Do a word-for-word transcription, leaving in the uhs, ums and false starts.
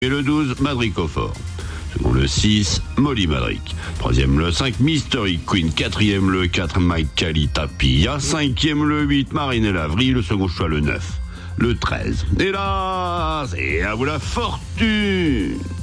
Et le douze, Madric au fort. Second le six, Molly Madric. Troisième le cinq, Mystery Queen. Quatrième le quatre, Mike Cali Tapia. Cinquième le huit, Marinella Lavry. Le second choix le neuf, le treize. Et là, c'est à vous la fortune.